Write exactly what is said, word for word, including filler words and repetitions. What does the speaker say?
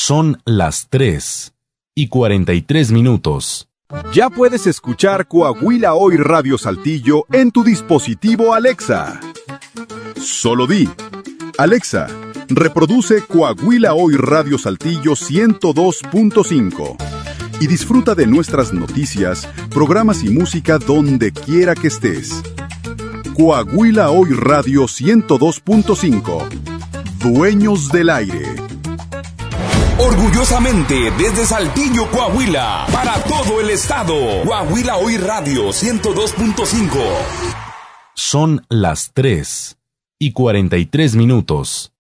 Son las tres y cuarenta y tres minutos. Ya puedes escuchar Coahuila Hoy Radio Saltillo en tu dispositivo Alexa. Solo di: Alexa, reproduce Coahuila Hoy Radio Saltillo ciento dos punto cinco y disfruta de nuestras noticias, programas y música donde quiera que estés. Coahuila Hoy Radio ciento dos punto cinco. Dueños del aire. Orgullosamente desde Saltillo, Coahuila, para todo el estado. Coahuila Hoy Radio ciento dos punto cinco. Son las tres y cuarenta y tres minutos.